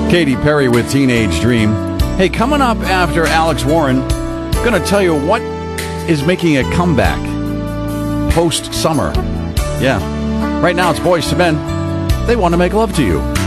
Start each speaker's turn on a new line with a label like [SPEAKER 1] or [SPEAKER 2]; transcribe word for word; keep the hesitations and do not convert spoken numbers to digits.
[SPEAKER 1] Katy Perry with Teenage Dream. Hey, coming up after Alex Warren, going to tell you what is making a comeback post-summer. Yeah. Right now it's Boyz two Men. They Want to Make Love to You.